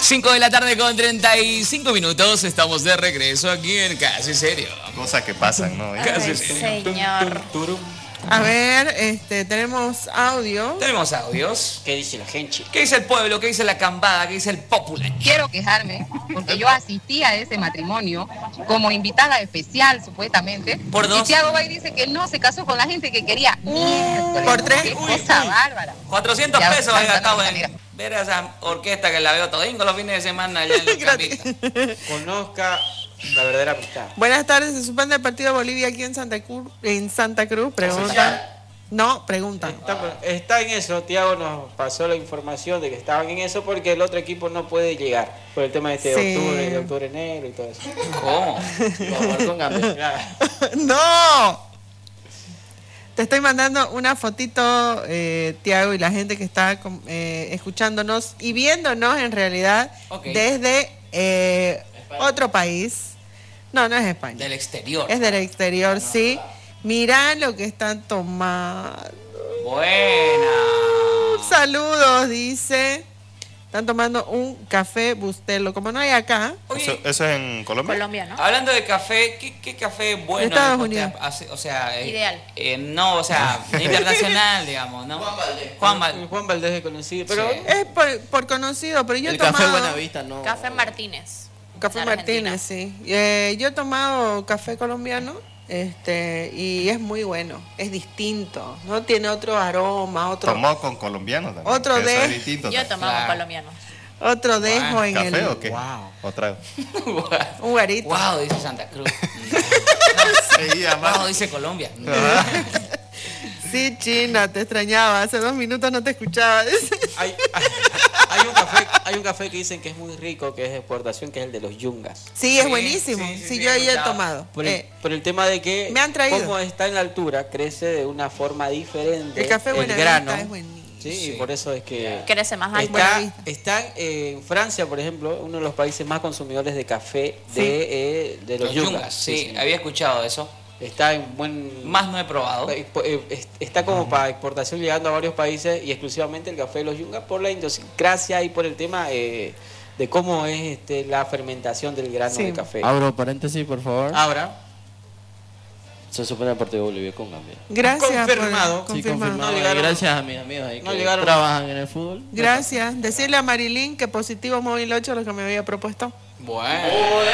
5 de la tarde con 35 minutos. Estamos de regreso aquí en Casi Serio. Cosas que pasan, ¿no? Casi Serio. Señor. A ver, tenemos audio. Tenemos audios. ¿Qué dice la gente? ¿Qué dice el pueblo? ¿Qué dice la cambada? ¿Qué dice el popular? Quiero quejarme porque yo asistí a ese matrimonio como invitada especial, supuestamente. ¿Por dos? Y Thiago Bay dice que no se casó con la gente que quería. ¿Por tres? Qué cosa bárbara. 400 Ya, pesos he gastado en mira. ver a esa orquesta que la veo todingo los fines de semana allá en los campistas. Conozca la verdadera amistad. Buenas tardes, ¿se suspende el partido de Bolivia aquí en Santa Cruz? Pregunta. No, pregunta. Está en eso. Thiago nos pasó la información de que estaban en eso porque el otro equipo no puede llegar por el tema de octubre negro y todo eso. ¿Cómo? ¡No! Te estoy mandando una fotito, Thiago, y la gente que está escuchándonos y viéndonos en realidad desde otro país. No, no es España. Del exterior. Es del exterior, sí. Mirá lo que están tomando. Buena. Saludos, dice. Están tomando un café Bustelo, como no hay acá. Oye, ¿Eso es en Colombia? Colombia, ¿no? hablando de café, ¿qué café bueno? Estados Unidos. O sea, Ideal. No, o sea, internacional, digamos, ¿no? Juan Valdés es conocido, pero Sí. Es por conocido, pero yo he El tomado... café Buenavista no. Café Martínez. Café de Martínez, sí. Yo he tomado café colombiano, y es muy bueno, es distinto, ¿no? Tiene otro aroma, otro... Tomó con colombianos también. Otro que eso de- es distinto Yo he también. tomado Claro. colombiano. Otro dejo en ¿Café el... o qué? ¿O trago? Un guarito. Wow, dice Santa Cruz. Sí, además. Wow, dice Colombia. Sí, China, te extrañaba, hace 2 minutos no te escuchaba. hay un café que dicen que es muy rico, que es de exportación, que es el de los Yungas. Sí, es buenísimo, sí, yo he ahí he escuchado. tomado. Por el tema de que, me han traído. como está en la altura, crece de una forma diferente. El café Buenavista grano. es buenísimo. Sí, Sí. y por eso es que Crece más alto. Buenavista. están en Francia, por ejemplo, uno de los países más consumidores de café de los Yungas. Sí, había escuchado eso. Está en buen... Más no he probado. Está como para exportación llegando a varios países y exclusivamente el café de los Yungas por la idiosincrasia y por el tema de cómo es la fermentación del grano Sí. de café. Abro paréntesis, por favor. Ahora, Se supone el partido de Bolivia con Gambia. Gracias. Confirmado. Por, Sí, confirmado. confirmado. No llegaron- Gracias a mis amigos ahí no que llegaron- trabajan en el fútbol. Gracias. Decirle a Marilyn que positivo móvil 8 lo que me había propuesto. Bueno.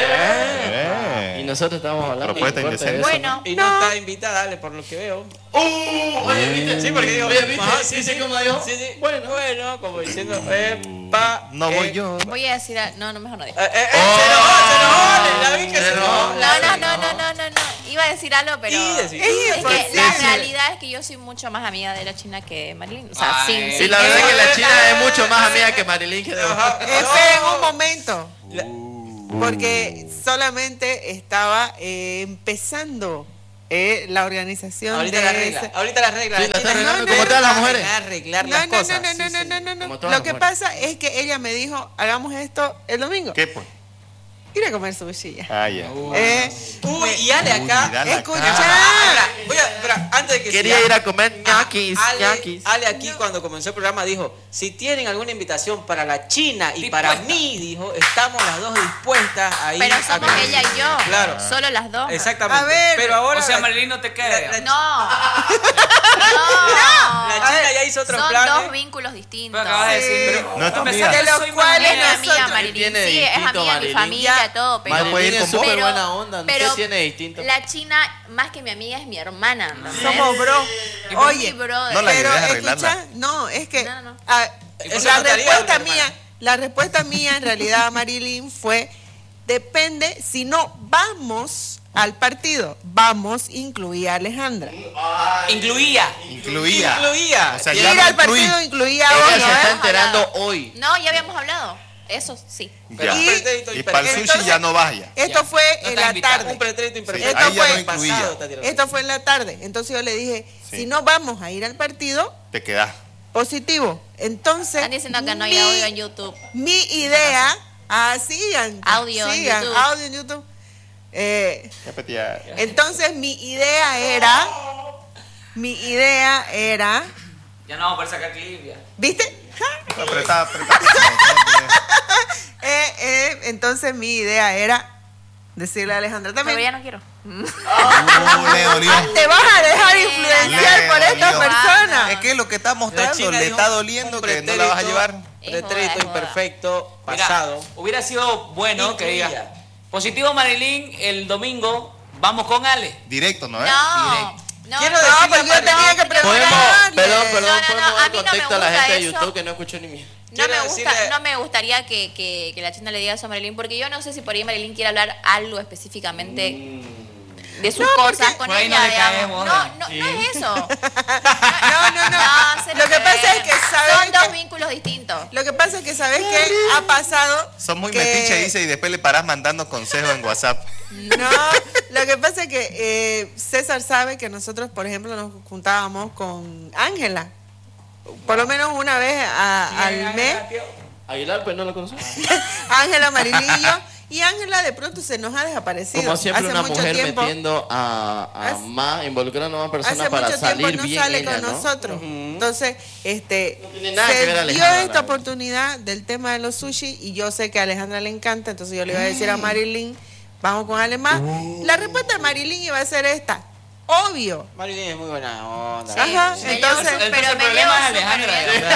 Y nosotros estábamos hablando Propuesta en corte de indecente. eso, ¿no? Bueno, y no está invitada, dale, por lo que veo. Sí, porque digo, Oye, ¿viste? ajá, ¿Viste cómo dijo? Sí, sí. Bueno, como diciendo, epa, No voy yo. voy a decir... No, mejor no digo. se enojó, la vi que se enojó. No. Iba a decir algo, pero... Y decir- Es que Sí, la sí. realidad es que yo soy mucho más amiga de la China que Marilyn. O sea, Ay. Sí, la verdad es que la China es mucho más amiga que Marilyn que de Ajá. Esperen un momento. La- Porque solamente estaba empezando la organización Ahorita de la regla, ese- ahorita la regla. Sí, la está arreglando no, como no, todas las mujeres. Arreglar No, las no, cosas. no, Sí, sí. no. todas Lo que las pasa es que ella me dijo, hagamos esto el domingo. ¿Qué pues? Ir a comer sushi ya. Ah, ya. Uy, y Ale acá. dale Escucha. acá. Espera, antes de que Quería siga, ir a comer ñaquis, ñaquis. Ale aquí cuando comenzó el programa dijo, si tienen alguna invitación para la China y para mí, dijo, estamos las dos dispuestas a ir Pero a somos comer. ella y yo. Claro. Solo las dos. Exactamente. A ver, pero ahora O sea, la- Marilyn no te queda. No. la China ya hizo otros Son planes. dos vínculos distintos. Pero acabas de decir, Sí. pero No es tu a pesar amiga. que De los soy cuales Es mi amiga nosotros- Marilyn. tiene Sí, es distinto, amiga de mi Marilyn. familia, Ya. todo. Pero, puede ir Marilyn es con vos. súper buena onda. pero ¿Qué tiene distinto? la China, más que mi amiga, es mi hermana. ¿entendés? Somos bro. Es Oye, mi brother. No, la pero idea es arreglarla. escucha, no, es que No. Eso la no te haría respuesta una mía, la respuesta mía en realidad, Marilyn, fue depende si no vamos al partido, vamos incluía a Alejandra. Incluía. Incluía. Incluía. O sea, Ir ya al lo incluí. partido incluía a Ella uno, se está ¿eh? enterando hoy. No, ya habíamos hablado. Eso sí. Ya. Y- Y para el sushi entonces- ya no vaya. Esto Ya. fue No en está la invitado. tarde. Un pretérito imperfecto. Esto Ahí ya fue- no incluía. Pasado, está tirando. Esto fue en la tarde. Entonces yo le dije, Sí. si no vamos a ir al partido, Te quedas. positivo. Entonces, Están diciendo que no hay audio en YouTube. mi idea, sigan. Audio en sigan, YouTube. audio en YouTube. Ya petía. Entonces mi idea era, Ya no vamos a poder sacar clip ya. ¿viste? Apretá. entonces mi idea era decirle a Alejandra también. Pero ya no quiero. Le dolió. Te vas a dejar influenciar por esta dolió. persona. Es que lo que está mostrando China le dijo está doliendo un que no la vas a llevar. Pretérito Es joda. imperfecto, Mira, pasado. hubiera sido bueno que Incluía. diga, positivo Marilyn, el domingo vamos con Ale. Directo, ¿no? No. Directo. No, Quiero no, decirle pues a yo tenía que Podemos, preguntarle. perdón, No, no, podemos a dar mí no me contexto a la gusta gente de eso. YouTube que no escuchó ni mierda. Quiero No me gustaría que la China le diga eso a Marilyn, porque yo no sé si por ahí Marilyn quiere hablar algo específicamente de sus cosas con por ahí ella, no le digamos. caemos, No es eso. No. cero Lo que pasa es que sabes son dos que- vínculos distintos. Lo que pasa es que sabes que ha pasado. Son muy que- metiche, dice, y después le parás mandando consejos en WhatsApp. No, lo que pasa es que César sabe que nosotros, por ejemplo, nos juntábamos con Ángela. Por lo menos una vez al mes. Aguilar, pues no lo conoces. Ángela, Marilyn y yo. Y Ángela de pronto se nos ha desaparecido. Como siempre, hace una mucho mujer tiempo, metiendo a Hace- más, involucrando a más personas hace para mucho tiempo salir no bien sale ella, con ¿no? nosotros. Entonces, No tiene nada que ver, se dio Alejandra, la esta verdad. oportunidad del tema de los sushi y yo sé que a Alejandra le encanta, entonces yo le iba a decir a Marilyn, vamos con Alemán. La respuesta de Marilyn iba a ser esta. Obvio. Marilyn es muy buena onda. Ajá, me entonces- llevo- El pero me problema llevo es Alejandra. súper bien.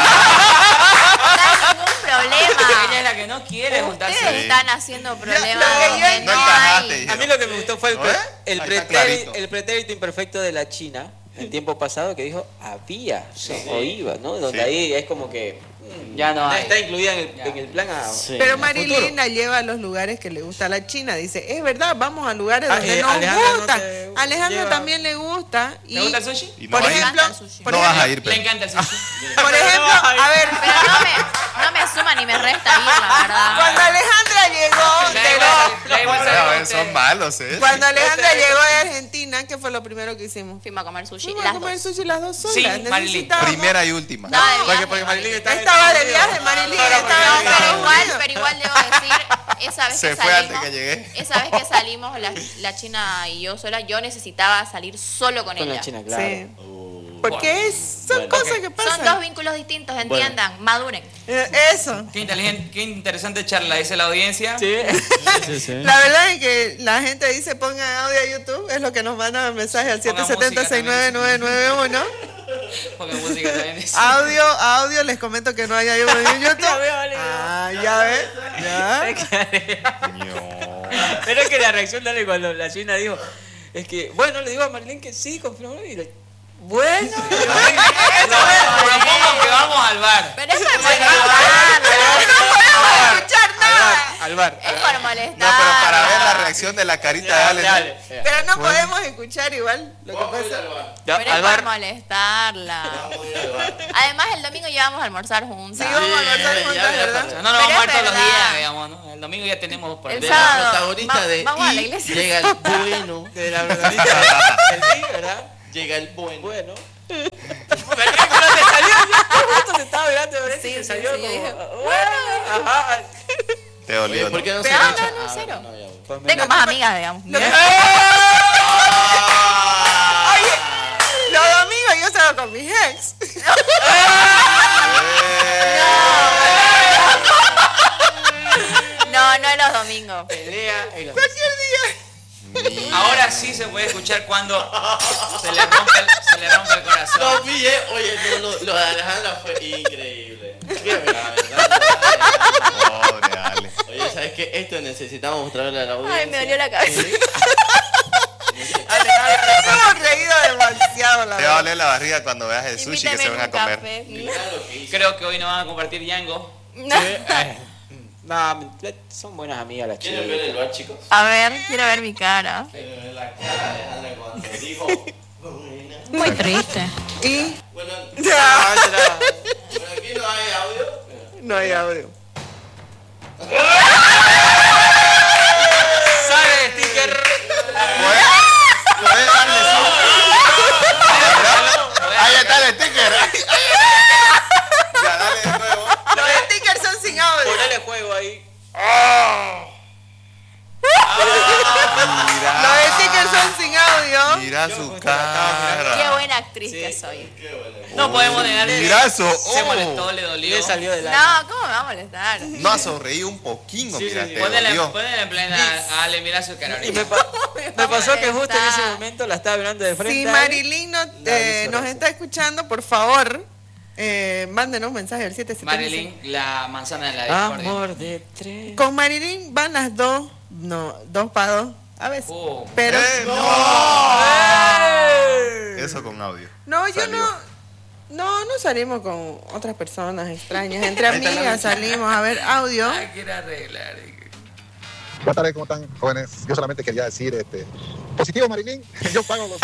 Ella No hay ningún es problema. la que no quiere juntarse. Ustedes están haciendo problemas Lo que yo donde No no encajaste, hay. dijeron. A mí lo que me gustó fue ¿No es? el, Ahí está clarito. el pretérito imperfecto de la China el tiempo pasado que dijo había o iba, ¿no? Donde Sí. ahí es como que Ya no hay. está incluida en Ya. el plan a Sí. Pero a Marilyn futuro. la lleva a los lugares que le gusta a la China. Dice, es verdad, vamos a lugares Ah, donde nos Alejandra no gustan. te Alejandra lleva- también le gusta. Y, ¿Te gusta el sushi? Y no por vas a ir. ejemplo, Me encanta el sushi. por No ejemplo, vas a ir, Le pero. encanta el sushi. por ejemplo, a ver, Pero no me suma ni me resta ir, la verdad. cuando Alejandra llegó, Da igual, da igual salir A con ver, son ustedes. malos, ¿eh? cuando Alejandra llegó de Argentina, ¿qué fue lo primero que hicimos? Fuimos a comer sushi Fuimos a las comer dos. sushi las dos solas. Sí, Marilyn. Necesitábamos- Primera y última. No, de viaje, Porque Marilyn está Estaba de viaje, Marilyn. No, no, estaba en No, Estados Unidos. pero igual debo decir, esa vez Se que fue salimos, antes que llegué. esa vez que salimos la China y yo sola, yo necesitaba salir solo con con ella. la China, claro. Sí. Porque son Bueno, cosas ok. que pasan. Son dos vínculos distintos, entiendan, maduren. Eso. Qué inteligente, qué interesante charla, dice la audiencia. Sí. Sí, sí. La verdad es que la gente dice pongan audio a YouTube, es lo que nos mandan el mensaje al Pongan 770-69991. Porque música también es. Audio, les comento que no hay audio en YouTube. Ya ves. Ya. Pero es que la reacción de Ale cuando la China dijo, es que, bueno, le digo a Marilyn que sí, confirmó y le, bueno. Propongo que vamos al bar. Pero es por molestarla. No escuchar nada. Al bar. Es por No, molestar. pero para ver la reacción de la carita de Ale. Dale. Pero no podemos escuchar igual lo que pasa. Ya, Pero es al por bar. molestarla. Además, el domingo ya vamos a almorzar juntas. Sí, vamos a almorzar ya, juntas, ya, ¿verdad? O sea, no nos Pero vamos a ver es todos los verdad. días, digamos, ¿no? El domingo ya tenemos por El De sábado. la protagonista de Vamos a la Y iglesia. llega el bueno. De la protagonista del sí, ¿verdad? Llega el bueno. Bueno. Pero es que cuando te salió, yo justo te estaba mirando de Sí, y sí, salió sí, yo como, dije, bueno. Ajá. Te dolió, Oye, ¿por ¿no? qué no Pero se no, echa? no, cero. no, ya, bueno. Pues Tengo más amigas, digamos. Oye, los domingos yo salgo con mis ex. No, no es los domingos. Pelea y los... Cualquier día. Ahora sí se puede escuchar cuando se le rompe el corazón. Lo pillé, oye, lo de Alejandra fue increíble. Qué verdad, ¿verdad? Pobre Ale. Oye, ¿sabes qué? Esto necesitamos mostrarle a la audiencia. Ay, me dolió la cabeza. Hemos reído demasiado, la Te va a verdad. doler la barriga cuando veas el sushi que Invítame se en van a un comer. café. Claro que hizo. Creo que hoy nos van a compartir Yango. No, son buenas amigas las ¿Quieren ver el chicas. bar, chicos? A ver, quiero ver mi cara. Quieren ver la cara de Alejandra cuando dijo... Buena. Muy triste. Y Bueno, ya, bueno, aquí no hay audio. no hay audio. Sale el sticker. ¿Puedes darle zoom? Ahí está el sticker. Ya, dale de nuevo. Los stickers son sin audio. Ponele juego ahí. Los stickers Emerson sin audio. Mira su cara. Qué buena actriz que soy. No podemos negar que Mira eso. se molestó, le dolió. Le salió del alma. No, ¿cómo me va a molestar? No ha sonreído un poquito, Sí, mira, sí, te Ponele dolió. en plena. Ale, mira su cara Y ahorita. me pasó que justo en ese molestar. momento la estaba mirando de frente. Si a él. Marilyn nos Corazón. está escuchando, por favor, mándenos un mensaje al 775. Marilyn, la manzana de la discordia. Amor de tres. Con Marilyn van las dos, no, 2 para 2, a veces. Oh. Pero Eso con audio. no, yo Salió. no salimos con otras personas extrañas. Entre Ahí está la amigas salimos a ver audio. Ay, quiere arreglar. Buenas tardes, ¿cómo están, jóvenes? Yo solamente quería decir, positivo, Marilyn, yo pago los...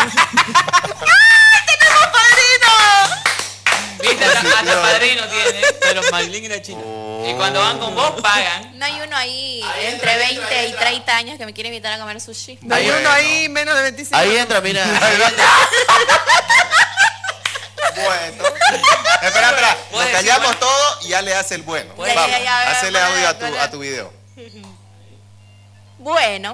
Viste, hasta padrino tiene. Pero Marilyn era chino. Y cuando van con vos, pagan. No hay uno ahí entre 20 y 30 años que me quiere invitar a comer sushi. No hay uno ahí menos de 25. Ahí entra, mira. Ahí entra. Bueno. Espera. Nos Puedes callamos decir, todo y ya le hace el bueno. Puedes Vamos, decir, ya, hacele bueno, audio bueno. a tu video. Bueno,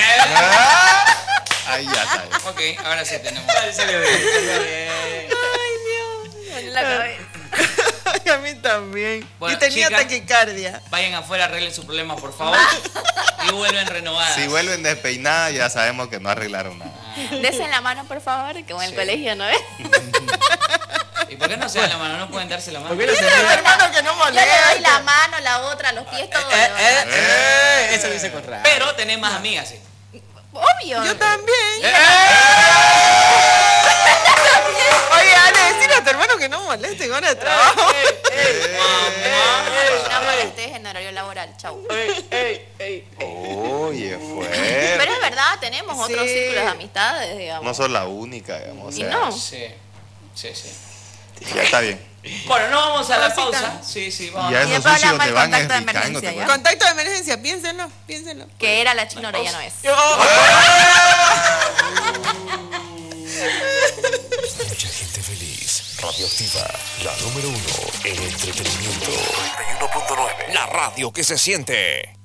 Ahí ya está. Ok, ahora sí tenemos. en la cabeza. Ay, a mí también. Bueno, y tenía chicas. taquicardia. Vayan afuera, arreglen sus problemas, por favor. Y vuelven renovadas. Si vuelven despeinadas, ya sabemos que no arreglaron nada. Desen la mano, por favor, que en el colegio no es. ¿Y por qué no se dan la mano? No pueden darse la mano. ¿Por qué no se Mira, mira? hermano, que no Yo le doy molesta. la mano, la otra, los pies, todo. de verdad. Eso lo hice con rabia. Pero tenés más amigas, sí. Obvio. Yo también. Oye, Ale, decirle a tu hermano que no moleste en hora de trabajo. No molestes en horario laboral, chau. Oye, Pero fue. es verdad, tenemos otros Sí. círculos de amistades, digamos. No sos la única, digamos. O Y sea, no. Sí, sí, sí. ya está bien. Bueno, no vamos a la Pausita. pausa. Sí, vamos. Ya Y esos después sushi hablamos donde del van es contacto de picando, emergencia, te ¿ya? Contacto de emergencia, piénsenlo. Que era la china, ahora ya no es. Mucha gente feliz. Radioactiva, la número 1 en entretenimiento. 91.9. La radio que se siente.